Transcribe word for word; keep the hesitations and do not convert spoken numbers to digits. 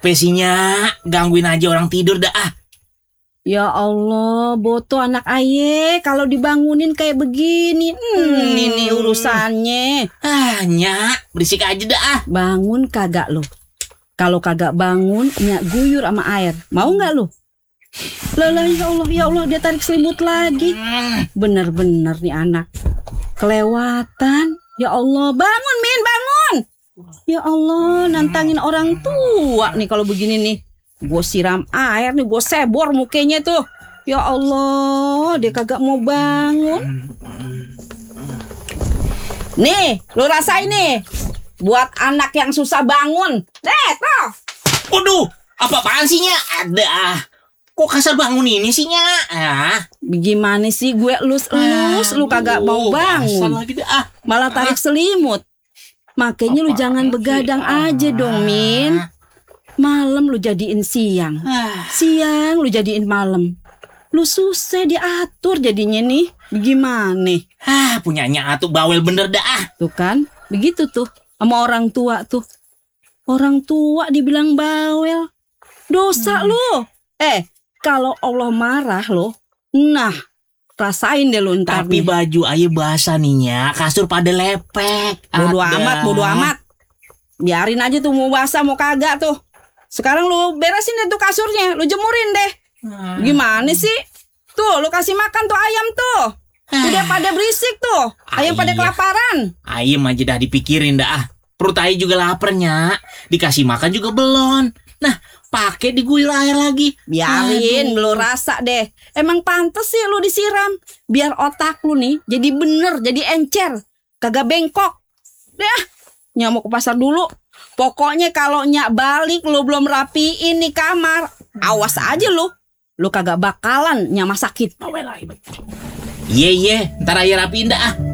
Kenapa sih Nyak? Gangguin aja orang tidur dah ah. Ya Allah, boto anak aye kalau dibangunin kayak begini. Hmm, hmm. Ini urusannya. Ah, Nyak, berisik aja dah ah. Bangun kagak lo? Kalau kagak bangun, Nyak guyur sama air. Mau nggak lo? Lelah, ya Allah, ya Allah, dia tarik selimut lagi. Bener-bener nih anak. Kelewatan. Ya Allah, bangun Min, bangun. Ya Allah, nantangin orang tua nih kalau begini nih. Gue siram air nih, gue sebor mukanya tuh. Ya Allah, dia kagak mau bangun. Nih, lu rasain nih. Buat anak yang susah bangun. Deh, toh. Waduh, apa-apaan sih Nyak? Ada ah. Kok kasar bangun ini sih Nyak? Ah. Gimana sih gue elus-elus, lu kagak mau bangun. Lagi dah, ah. Malah tarik selimut. Makanya lu jangan begadang aja dong, Min. Malam lu jadiin siang. Siang lu jadiin malam. Lu susah diatur jadinya nih. Gimana? Ah, punya Nyak tuh bawel bener dah. Ah. Tuh kan, begitu tuh sama orang tua tuh. Orang tua dibilang bawel. Dosa hmm. lu. Eh, kalau Allah marah lo, nah rasain deh lu ntar. Tapi nih. Baju aye basah nih Nyak, kasur pada lepek. Bodo amat, bodo amat. Biarin aja tuh mau basah mau kagak tuh. Sekarang lu beresin deh tuh kasurnya, lu jemurin deh. Hmm. Gimana sih? Tuh, lu kasih makan tuh ayam tuh. Udah pada berisik tuh. Ayam Ayah. pada kelaparan. Ayam aja dah dipikirin dah. Perut aye juga lapar Nyak. Dikasih makan juga belum. Nah, pakai diguyur air lagi. Biarin, lu rasa deh. Emang pantes sih lu disiram. Biar otak lu nih jadi bener, jadi encer. Kagak bengkok. Deh, Nyak mau ke pasar dulu. Pokoknya kalau Nyak balik lu belum rapiin nih kamar, awas aja lu. Lu kagak bakalan Nyak masakin. Iya, iya, ntar aja rapiin dah.